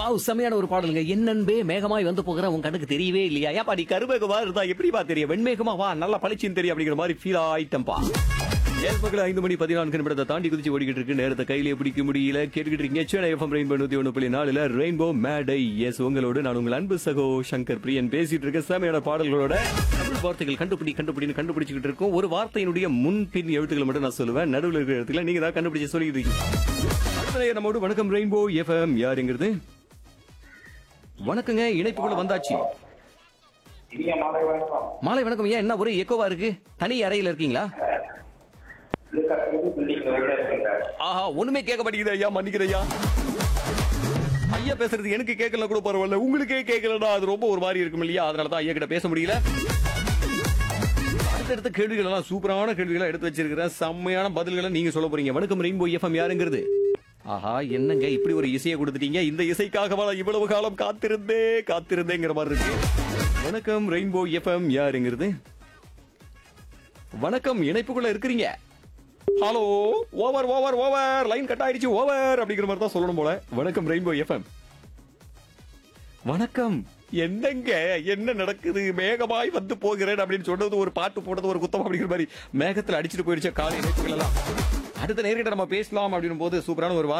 Wow, செமையான ஒரு பாடலுங்க. என் நண்பே மேகமாய் வந்து போகிற உன் கண்ணுக்கு தெரியவே இல்லையா? ஏப்பா நீ கருமேகமா இருந்தா எப்படிப்பா தெரியும்? வெண்மேகமா வா, நல்லா பளிச்சுன்னு தெரியும் அப்படிங்கிற மாதிரி ஃபீல் ஆயிட்டம்பா. ஏற்பகல 5 மணி 14 நிமிடத்தை தாண்டி குதிச்சு ஓடிக்கிட்டு இருக்கு. நேரத்தை கையிலே பிடிக்க முடியல. கேட்டுக்கிட்டு இருக்கீங்க சென்னை எஃப்எம் ரெயின்போ 101.4 ரெயின்போ மேடை. எஸ், உங்களோடு நான் உங்கள் அன்பு சகோ சங்கர் பிரியன் பேசிட்டு இருக்க செமையான பாடல்களோட தமிழ் வார்த்தைகள் கண்டுபிடிச்சுக்கிட்டு இருக்கோம். ஒரு வார்த்தையினுடைய முன்பின் எழுத்துக்களை மட்டும் நான் சொல்லுவேன். நடுவில் இருக்கிற இடத்துல நீங்க தான் கண்டுபிடிச்சு சொல்லிட்டு இருக்கீங்க. அடுத்த நம்மோடு வணக்கம் ரெயின்போ எஃப்எம் யாருங்கிறது? வணக்கங்க, இணைப்புக்குள்ள வந்தாச்சு. மாலை வணக்கம். ஏன் என்ன ஒரே எக்கோவா இருக்கு? தனி அறையில இருக்கீங்களா? ஆஹா, ஒண்ணுமே கேட்க மாட்டேங்குது ஐயா, மன்னிக்கிறேன் ஐயா. ஐயா பேசுறது எனக்கு கேட்கல கூட பரவாயில்ல, உங்களுக்கே கேட்கலடா, அது ரொம்ப ஒரு மாதிரி இருக்கும் இல்லையா? அதனாலதான் ஐயா கிட்ட பேச முடியல. அடுத்தடுத்த கேள்விகள் எல்லாம் சூப்பரான கேள்விகளை எடுத்து வச்சிருக்கிறேன். செம்மையான பதில்களை நீங்க சொல்ல போறீங்க. வணக்கம் ரெயின்போ எஃப்எம் யாருங்கிறது? ஆஹா, என்னங்க இப்படி ஒரு இசையை கொடுத்துட்டீங்க. இந்த இசைக்காக இவ்வளவு காலம் காத்திருந்தேங்கிற மாதிரி இருக்கு. வணக்கம் ரெயின்போ எஃப்எம் யாருங்கிறது? வணக்கம், இணைப்புக்குள்ள இருக்கிறீங்க. Hello, over over over, line cut ஆயிடுச்சு, ஓவர் அப்படிங்கிற மாதிரி தான் சொல்லணும் போல. வணக்கம் ரெயின்போ எஃப்எம். வணக்கம், என்னங்க என்ன நடக்குது? மேகமாய் வந்து போகிறேன் அப்படின்னு சொன்னது ஒரு பாட்டு போட்டது ஒரு குத்தம் அப்படிங்கிற மாதிரி மேகத்துல அடிச்சுட்டு போயிடுச்சு காலை இணைப்புகள் எல்லாம். அடுத்த நேர்கிட்ட நம்ம பேசலாம் அப்படின்னும் போது சூப்பரான ஒரு